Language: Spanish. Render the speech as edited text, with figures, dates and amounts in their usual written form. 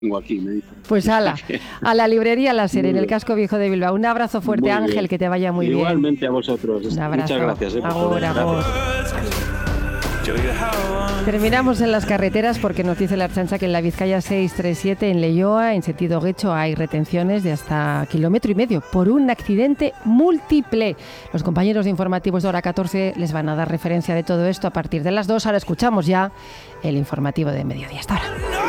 tengo aquí, me dice. Pues ala, a la librería Láser en el casco viejo de Bilbao. Un abrazo fuerte, Muy Ángel, bien. que te vaya muy bien. Igualmente a vosotros. Un abrazo. Muchas gracias. Agur, agur. Terminamos en las carreteras porque nos dice la Ertzaintza que en la Vizcaya 637 en Leioa, en sentido Guecho, hay retenciones de hasta 1,5 kilómetros por un accidente múltiple. Los compañeros de informativos de Hora 14 les van a dar referencia de todo esto a partir de las 2. Ahora escuchamos ya el informativo de mediodía. Hasta ahora.